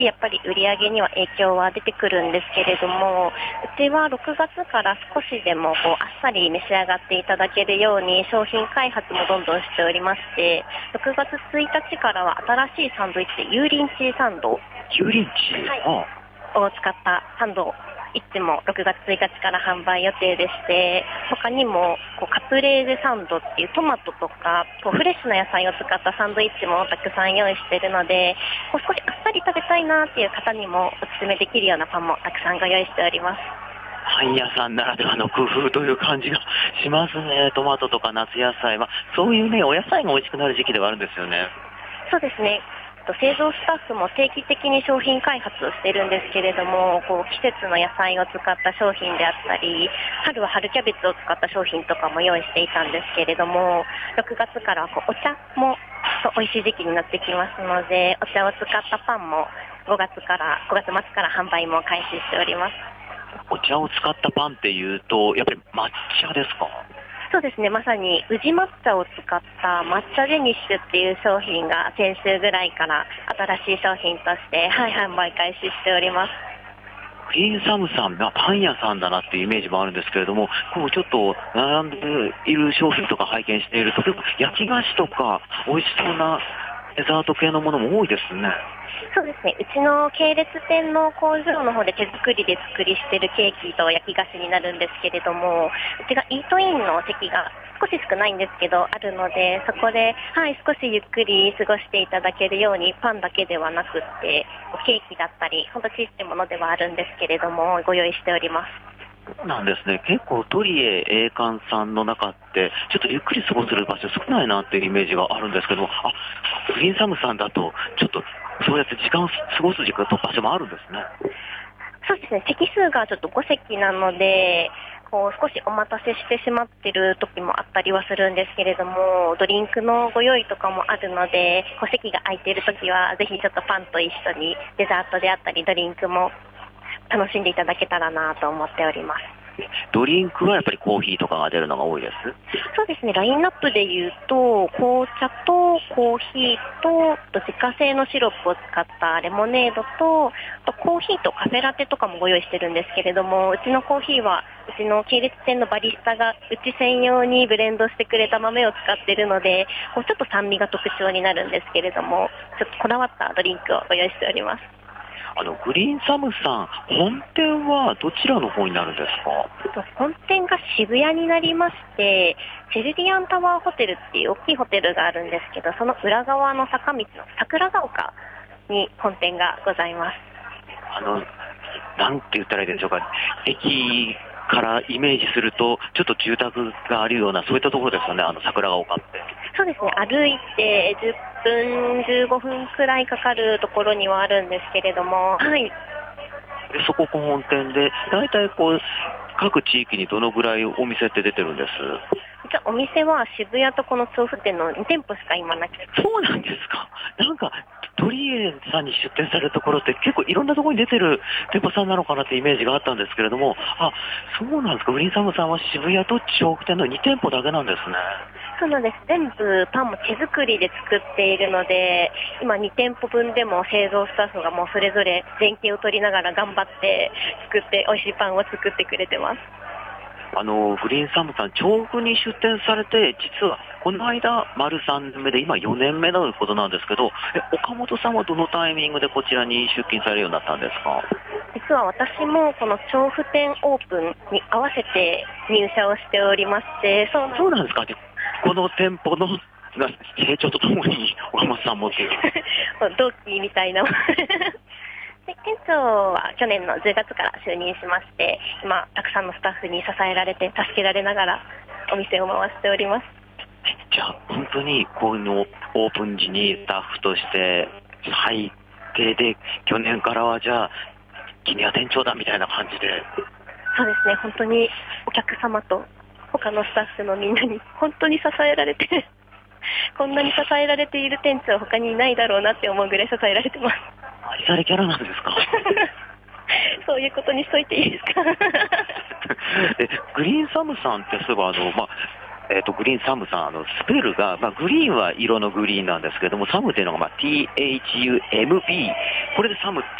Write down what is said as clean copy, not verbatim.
やっぱり売り上げには影響は出てくるんですけれども、うちは6月から少しでもあっさり召し上がっていただけるように商品開発もどんどんしておりまして、6月1日からは新しいサンドイッチ、油淋鶏サンド、 油淋鶏、 はい、を使ったサンドいつも6月1日から販売予定でして、他にもカプレーゼサンドっていうトマトとかフレッシュな野菜を使ったサンドイッチもたくさん用意しているので、少しあっさり食べたいなっていう方にもおすすめできるようなパンもたくさんご用意しております。 パン屋さんならではの工夫という感じがしますね。トマトとか夏野菜は、そういうね、お野菜が美味しくなる時期ではあるんですよね。 そうですね。製造スタッフも定期的に商品開発をしているんですけれども、季節の野菜を使った商品であったり、春は春キャベツを使った商品とかも用意していたんですけれども、6月からお茶も美味しい時期になってきますので、お茶を使ったパンも5月末から販売も開始しております。 お茶を使ったパンっていうと、やっぱり抹茶ですか？ そうですね、まさに宇治抹茶を使った抹茶デニッシュっていう商品が先週ぐらいから新しい商品として、販売開始しております。 グリーンサムさんがパン屋さんだなっていうイメージもあるんですけれども、ちょっと並んでいる商品とか拝見していると、焼き菓子とか美味しそうなデザート系のものも多いですね。 そうですね、うちの系列店の工場の方で手作りで作りしているケーキと焼き菓子になるんですけれども、うちがイートインの席が少し少ないんですけどあるので、そこで、少しゆっくり過ごしていただけるようにパンだけではなくってケーキだったり、本当小さいものではあるんですけれどもご用意しております。 そうなんですね。結構トリエ栄冠さんの中ってちょっとゆっくり過ごせる場所少ないなっていうイメージがあるんですけど、グリーンサムさんだとちょっとそうやって時間を過ごす時間と場所もあるんですね。 そうですね、席数がちょっと5席なので、少しお待たせしてしまっている時もあったりはするんですけれども、ドリンクのご用意とかもあるので、席が空いている時はぜひちょっとパンと一緒にデザートであったりドリンクも楽しんでいただけたらなと思っております。 ドリンクはやっぱりコーヒーとかが出るのが多いです。 そうですね、ラインナップでいうと紅茶とコーヒーと自家製のシロップを使ったレモネードと、あとコーヒーとカフェラテとかもご用意してるんですけれども、うちのコーヒーはうちの系列店のバリスタがうち専用にブレンドしてくれた豆を使っているので、ちょっと酸味が特徴になるんですけれども、ちょっとこだわったドリンクをご用意しております。 グリーンサムさん、本店はどちらの方になるんですか？ 本店が渋谷になりまして、チェルディアンタワーホテルっていう大きいホテルがあるんですけど、その裏側の坂道の桜ヶ丘に本店がございます。 なんて言ったらいいでしょうか、駅からイメージするとちょっと住宅があるようなそういったところですよね、桜ヶ丘って。 そうですね、歩いて10分15分くらいかかるところにはあるんですけれども、 でそこが本店で、大体各地域にどのぐらいお店って出てるんです？ じゃあお店は渋谷とこの調布店の2店舗しか今なくて。 そうなんですか。なんか鳥居さんに出店されるところって結構いろんなところに出てる店舗さんなのかなってイメージがあったんですけれども、そうなんですか。グリーンサムさんは渋谷と調布店の2店舗だけなんですね。 そうなんです。全部パンも手作りで作っているので、今2店舗分でも製造スタッフがもうそれぞれ連携を取りながら頑張って作って美味しいパンを作ってくれてます。 グリーンサムさん、調布に出店されて、実はこの間、丸3年目で、今4年目ということなんですけど、岡本さんはどのタイミングでこちらに出勤されるようになったんですか？ 実は私もこの調布店オープンに合わせて入社をしておりまして、 そうなんですか。この店舗の成長とともに岡本さんもっていう同期みたいなで店長は去年の10月から就任しまして、今たくさんのスタッフに支えられて助けられながらお店を回しております。 じゃあ本当にこのオープン時にスタッフとして入ってで、去年からはじゃあ君は店長だみたいな感じで。 そうですね、本当にお客様と他のスタッフのみんなに本当に支えられてこんなに支えられている店長他にいないだろうなって思うぐらい支えられてます。 愛されキャラなんですか？ そういうことにしといていいですか？ グリーンサムさんってそういえばグリーンサムさん、スペルが、グリーンは色のグリーンなんですけども、サムっていうのが、THUMB、これでサムって